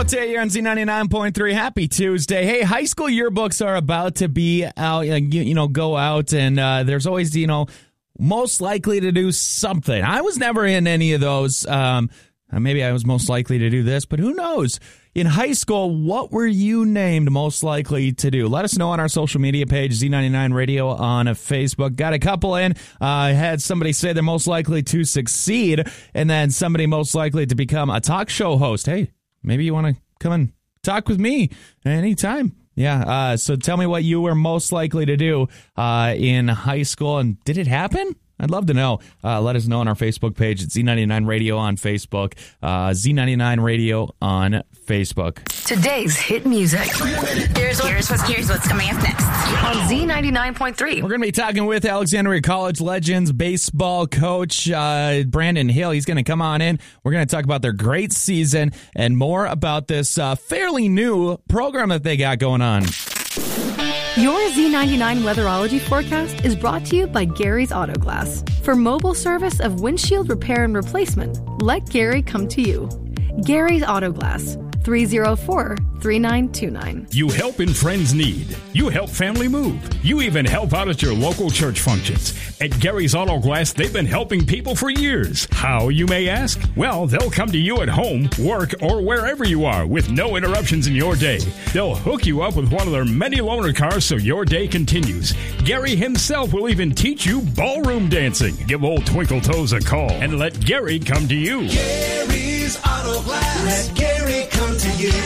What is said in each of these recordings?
Today here on Z99.3. Happy Tuesday. Hey, high school yearbooks are about to be out, go out, and there's always, most likely to do something. I was never in any of those. Maybe I was most likely to do this, but who knows? In high school, what were you named most likely to do? Let us know on our social media page, Z99 Radio on Facebook. Got a couple in. I had somebody say they're most likely to succeed, and then somebody most likely to become a talk show host. Hey, maybe you want to come and talk with me anytime. Yeah, so tell me what you were most likely to do in high school, and did it happen? I'd love to know. Let us know on our Facebook page. It's Z99 Radio on Facebook. Z99 Radio on Facebook. Today's hit music. Here's what's coming up next on Z99.3. We're going to be talking with Alexandria College Legends baseball coach Brandon Hill. He's going to come on in. We're going to talk about their great season and more about this fairly new program that they got going on. Your Z99 weatherology forecast is brought to you by Gary's Auto Glass. For mobile service of windshield repair and replacement, let Gary come to you. Gary's Auto Glass, 304-3929. You help in friends' need. You help family move. You even help out at your local church functions. At Gary's Auto Glass, they've been helping people for years. How, you may ask? Well, they'll come to you at home, work, or wherever you are with no interruptions in your day. They'll hook you up with one of their many loaner cars so your day continues. Gary himself will even teach you ballroom dancing. Give old Twinkle Toes a call and let Gary come to you. Gary's Auto Glass. Let Gary come to you.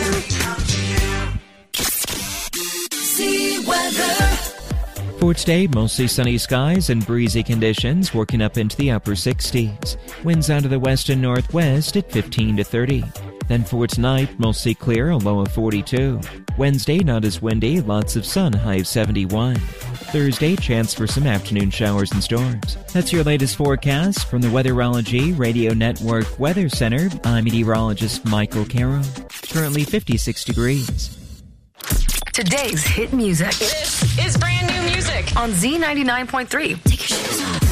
See weather. For today, mostly sunny skies and breezy conditions, working up into the upper 60s. Winds out of the west and northwest at 15 to 30. Then for tonight, mostly clear, a low of 42. Wednesday, not as windy, lots of sun, high of 71. Thursday, chance for some afternoon showers and storms. That's your latest forecast from the Weatherology Radio Network Weather Center. I'm meteorologist Michael Caro. Currently 56 degrees. Today's hit music. This is brand new music on Z99.3. Take your shoes